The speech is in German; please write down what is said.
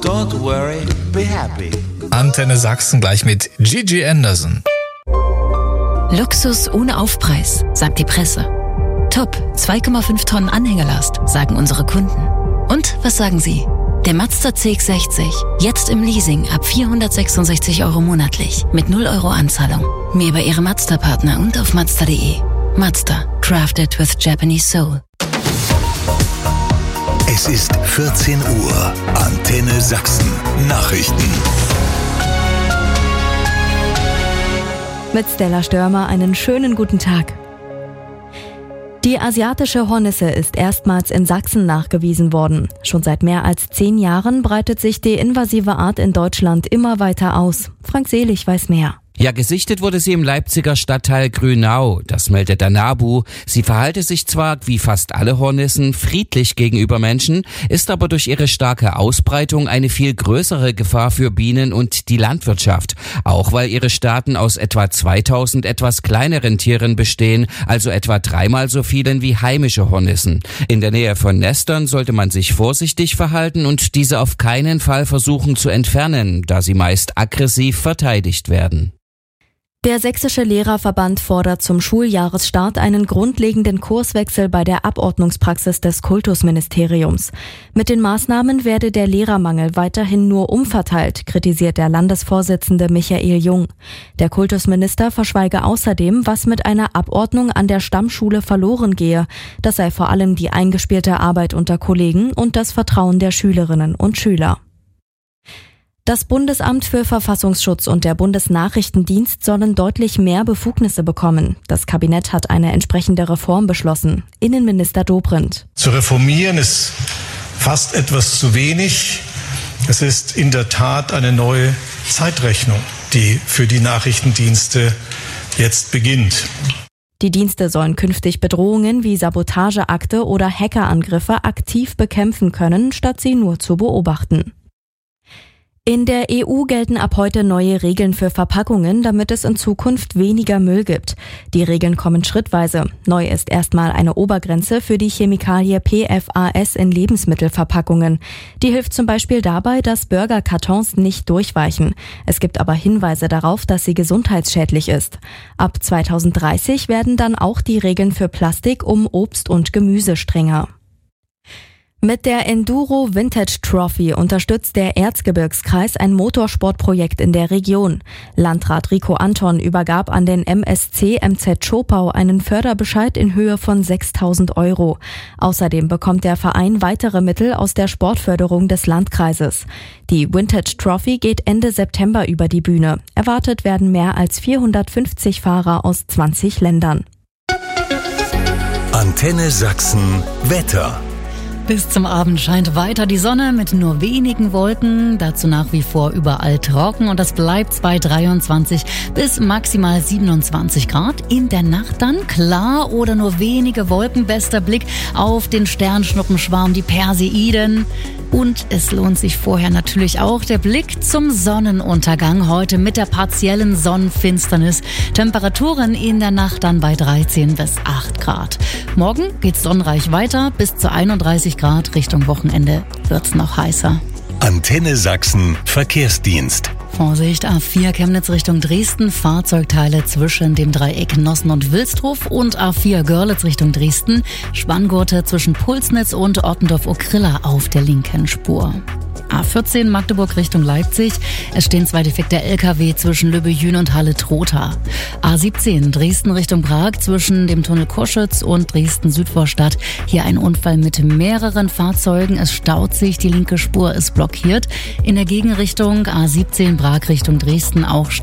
Don't worry, be happy. Antenne Sachsen gleich mit Gigi Anderson. Luxus ohne Aufpreis, sagt die Presse. Top, 2,5 Tonnen Anhängerlast, sagen unsere Kunden. Und was sagen Sie? Der Mazda CX-60, jetzt im Leasing ab 466 € monatlich, mit 0 € Anzahlung. Mehr bei Ihrem Mazda-Partner und auf Mazda.de. Mazda, crafted with Japanese soul. Es ist 14 Uhr. Antenne Sachsen. Nachrichten. Mit Stella Störmer einen schönen guten Tag. Die asiatische Hornisse ist erstmals in Sachsen nachgewiesen worden. Schon seit mehr als 10 Jahren breitet sich die invasive Art in Deutschland immer weiter aus. Frank Selig weiß mehr. Ja, gesichtet wurde sie im Leipziger Stadtteil Grünau. Das meldet der NABU. Sie verhalte sich zwar, wie fast alle Hornissen, friedlich gegenüber Menschen, ist aber durch ihre starke Ausbreitung eine viel größere Gefahr für Bienen und die Landwirtschaft. Auch weil ihre Staaten aus etwa 2000 etwas kleineren Tieren bestehen, also etwa 3-mal so vielen wie heimische Hornissen. In der Nähe von Nestern sollte man sich vorsichtig verhalten und diese auf keinen Fall versuchen zu entfernen, da sie meist aggressiv verteidigt werden. Der Sächsische Lehrerverband fordert zum Schuljahresstart einen grundlegenden Kurswechsel bei der Abordnungspraxis des Kultusministeriums. Mit den Maßnahmen werde der Lehrermangel weiterhin nur umverteilt, kritisiert der Landesvorsitzende Michael Jung. Der Kultusminister verschweige außerdem, was mit einer Abordnung an der Stammschule verloren gehe. Das sei vor allem die eingespielte Arbeit unter Kollegen und das Vertrauen der Schülerinnen und Schüler. Das Bundesamt für Verfassungsschutz und der Bundesnachrichtendienst sollen deutlich mehr Befugnisse bekommen. Das Kabinett hat eine entsprechende Reform beschlossen. Innenminister Dobrindt. Zu reformieren ist fast etwas zu wenig. Es ist in der Tat eine neue Zeitrechnung, die für die Nachrichtendienste jetzt beginnt. Die Dienste sollen künftig Bedrohungen wie Sabotageakte oder Hackerangriffe aktiv bekämpfen können, statt sie nur zu beobachten. In der EU gelten ab heute neue Regeln für Verpackungen, damit es in Zukunft weniger Müll gibt. Die Regeln kommen schrittweise. Neu ist erstmal eine Obergrenze für die Chemikalie PFAS in Lebensmittelverpackungen. Die hilft zum Beispiel dabei, dass Burgerkartons nicht durchweichen. Es gibt aber Hinweise darauf, dass sie gesundheitsschädlich ist. Ab 2030 werden dann auch die Regeln für Plastik um Obst und Gemüse strenger. Mit der Enduro Vintage Trophy unterstützt der Erzgebirgskreis ein Motorsportprojekt in der Region. Landrat Rico Anton übergab an den MSC MZ Schopau einen Förderbescheid in Höhe von 6.000 €. Außerdem bekommt der Verein weitere Mittel aus der Sportförderung des Landkreises. Die Vintage Trophy geht Ende September über die Bühne. Erwartet werden mehr als 450 Fahrer aus 20 Ländern. Antenne Sachsen Wetter. Bis zum Abend scheint weiter die Sonne mit nur wenigen Wolken. Dazu nach wie vor überall trocken und das bleibt bei 23 bis maximal 27 Grad. In der Nacht dann klar oder nur wenige Wolken. Bester Blick auf den Sternschnuppenschwarm, die Perseiden. Und es lohnt sich vorher natürlich auch der Blick zum Sonnenuntergang. Heute mit der partiellen Sonnenfinsternis. Temperaturen in der Nacht dann bei 13 bis 8 Grad. Morgen geht's sonnenreich weiter. Bis zu 31 Grad. Richtung Wochenende wird's noch heißer. Antenne Sachsen Verkehrsdienst. Vorsicht, A4 Chemnitz Richtung Dresden, Fahrzeugteile zwischen dem Dreieck Nossen und Wilsdruf und A4 Görlitz Richtung Dresden, Spanngurte zwischen Pulsnitz und Ottendorf-Okrilla auf der linken Spur. A14 Magdeburg Richtung Leipzig. Es stehen 2 defekte LKW zwischen Lübbejün und Halle-Trotha. A17 Dresden Richtung Prag zwischen dem Tunnel Koschütz und Dresden-Südvorstadt. Hier ein Unfall mit mehreren Fahrzeugen. Es staut sich, die linke Spur ist blockiert. In der Gegenrichtung A17 Prag Richtung Dresden auch